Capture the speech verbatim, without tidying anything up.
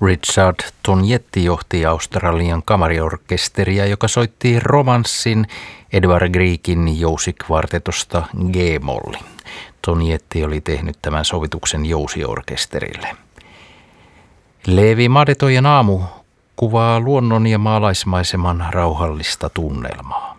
Richard Tonietti johti Australian kamariorkesteria, joka soitti romanssin Edvard Griekin jousikvartetosta G-molli. Tonietti oli tehnyt tämän sovituksen jousiorkesterille. Leevi Madetojen aamu kuvaa luonnon ja maalaismaiseman rauhallista tunnelmaa.